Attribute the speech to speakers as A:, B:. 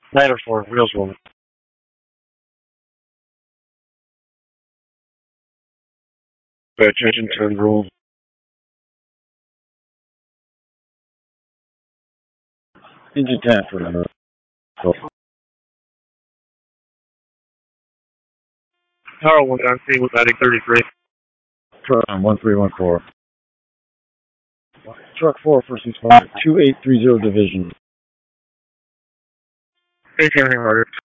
A: Neither 4, wheels rolling. Batch engine turn roll. Engine tap for go. Tower 1 on C with heading 33. Turn 1314. Truck 4, first responder, 2830 division. Hey, carrying harder.